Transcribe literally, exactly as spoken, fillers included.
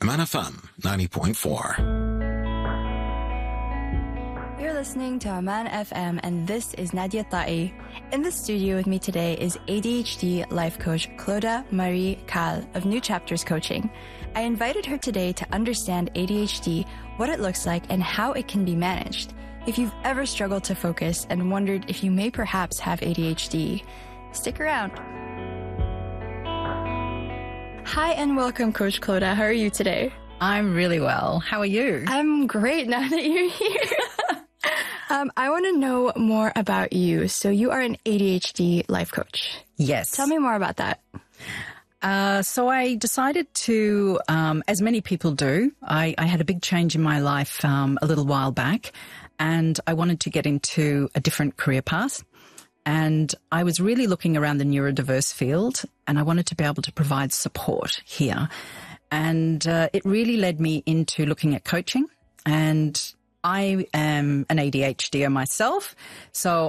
Man F M ninety point four. You're listening to Aman F M, and this is Nadia Ta'i. In the studio with me today is A D H D life coach Clodagh Marie Cahill of New Chapters Coaching. I invited her today to understand A D H D, what it looks like, and how it can be managed. If you've ever struggled to focus and wondered if you may perhaps have A D H D, stick around. Hi and welcome, Coach Clodagh. How are you today? I'm really well. How are you? I'm great now that you're here. um, I want to know more about you. So you are an A D H D life coach. Yes. Tell me more about that. Uh, so I decided to, um, as many people do, I, I had a big change in my life um, a little while back, and I wanted to get into a different career path. And I was really looking around the neurodiverse field, and I wanted to be able to provide support here. And uh, it really led me into looking at coaching. And I am an A D H D er myself, so